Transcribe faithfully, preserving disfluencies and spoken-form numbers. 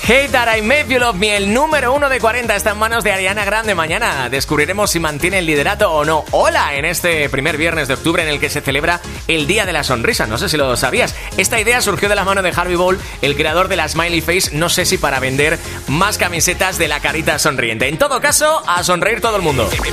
Hey That I Made You Love Me, el número uno de cuarenta está en manos de Ariana Grande. Mañana descubriremos si mantiene el liderato o no. Hola, en este primer viernes de octubre en el que se celebra el Día de la Sonrisa. No sé si lo sabías. Esta idea surgió de la mano de Harvey Ball, el creador de la Smiley Face. No sé si para vender más camisetas de la carita sonriente. En todo caso, a sonreír todo el mundo.